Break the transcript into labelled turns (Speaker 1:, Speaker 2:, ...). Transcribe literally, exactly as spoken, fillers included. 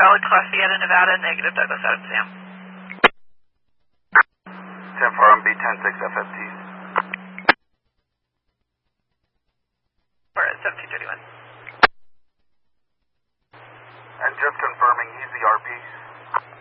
Speaker 1: valid Class C out of Nevada, negative Douglas out of Sam.
Speaker 2: ten four M B ten six F F Ts.
Speaker 1: We're at seventeen thirty-one.
Speaker 2: And just confirming, he's the R P.